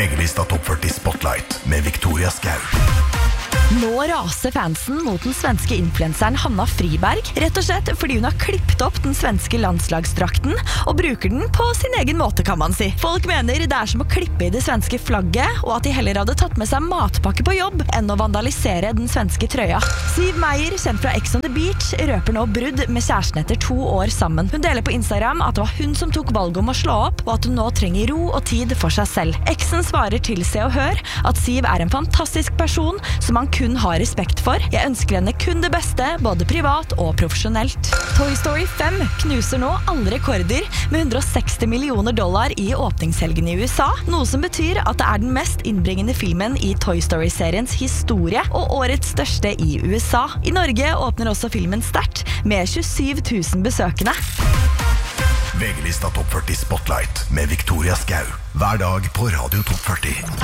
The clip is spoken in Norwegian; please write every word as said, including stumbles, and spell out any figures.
V G-lista Topp førti Spotlight med Victoria Skau. Nå raser fansen mot den svenske influenseren Hanna Friberg, rett og slett fordi hun har klippet opp den svenske landslagsdrakten og bruker den på sin egen måte, kan man si. Folk mener det er som å klippe i det svenske flagget, og at de heller hadde tatt med seg matpakke på jobb enn å vandalisere den svenske trøya. Siv Meyer, kjent fra Ex on the Beach, røper nå brudd med kjæresten etter to år sammen. Hun deler på Instagram at det var hun som tok valget om å slå opp, og at hun nå trenger ro og tid for seg selv. Eksen svarer til Se og Hør at Siv er en fantastisk person som man kun har respekt for. Jeg ønsker henne kun det beste, både privat og profesjonelt. Toy Story fem knuser nå alle rekorder med hundre og seksti millioner dollar i åpningshelgen i U S A, noe som betyr at det er den mest innbringende filmen i Toy Story-seriens historie, og årets største i U S A. I Norge åpner også filmen sterkt, med tjuesyv tusen besøkende. V G-lista Topp førti Spotlight med Victoria Skau. Hver dag på Radio Topp førti.